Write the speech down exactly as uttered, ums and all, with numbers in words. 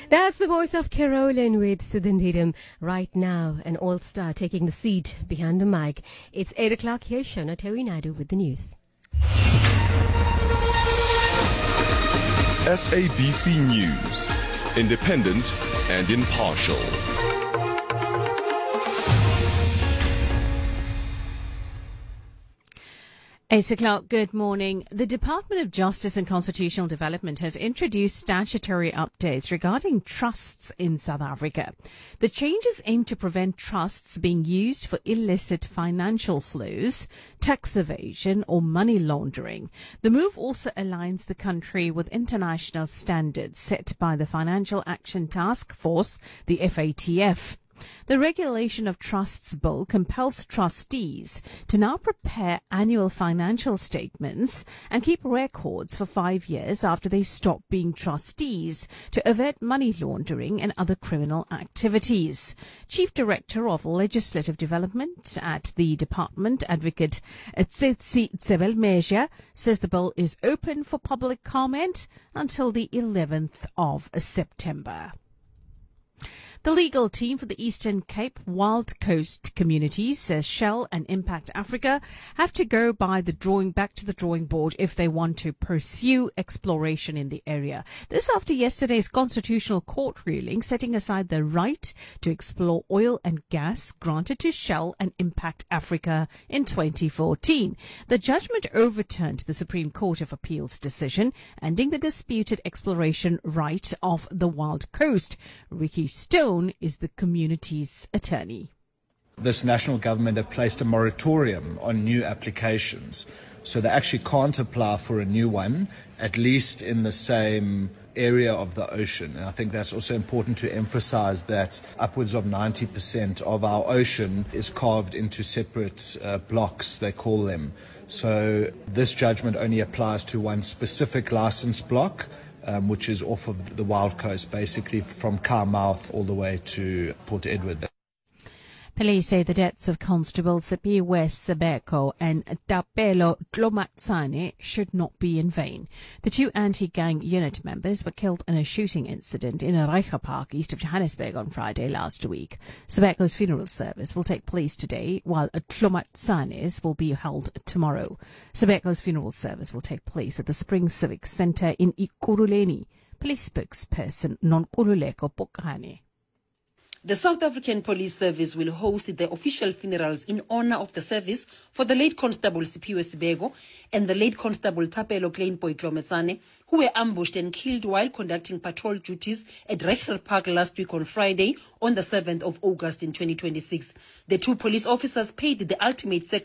That's the voice of Carolyn with Sudhindhiram right now, an all-star taking the seat behind the mic. It's eight o'clock here, Shona Terry Naidu with the news. S A B C News, independent and impartial. Eight o'clock, good morning. The Department of Justice and Constitutional Development has introduced statutory updates regarding trusts in South Africa. The changes aim to prevent trusts being used for illicit financial flows, tax evasion or money laundering. The move also aligns the country with international standards set by the Financial Action Task Force, the F A T F. The Regulation of Trusts Bill compels trustees to now prepare annual financial statements and keep records for five years after they stop being trustees to avert money laundering and other criminal activities. Chief Director of Legislative Development at the department, Advocate Tsetsi Tsebelmeja, says the bill is open for public comment until the eleventh of September. The legal team for the Eastern Cape Wild Coast communities says Shell and Impact Africa have to go by the drawing back to the drawing board if they want to pursue exploration in the area. This after yesterday's Constitutional Court ruling setting aside the right to explore oil and gas granted to Shell and Impact Africa in twenty fourteen. The judgment overturned the Supreme Court of Appeal's decision, ending the disputed exploration right of the Wild Coast. Ricky Stone is the community's attorney. This national government have placed a moratorium on new applications, so they actually can't apply for a new one, at least in the same area of the ocean. And I think that's also important to emphasize that upwards of ninety percent of our ocean is carved into separate uh, blocks, they call them. So this judgment only applies to one specific license block, Um, which is off of the Wild Coast, basically from Carmouth all the way to Port Edward. Police say the deaths of Constables Sipiwe Sebeko and Tapelo Tlomatsane should not be in vain. The two anti-gang unit members were killed in a shooting incident in a Reicher Park east of Johannesburg on Friday last week. Sebeko's funeral service will take place today, while Tlomatsane's will be held tomorrow. Sebeko's funeral service will take place at the Spring Civic Centre in Ekurhuleni. Police spokesperson Nonkululeko Pokane. The South African Police Service will host the official funerals in honor of the service for the late Constable Sipiwe Sebeko and the late Constable Tapelo Kleinboy Tlomatsane, who were ambushed and killed while conducting patrol duties at Reicher Park last week on Friday, on the seventh of August in twenty twenty-six. The two police officers paid the ultimate sacrifice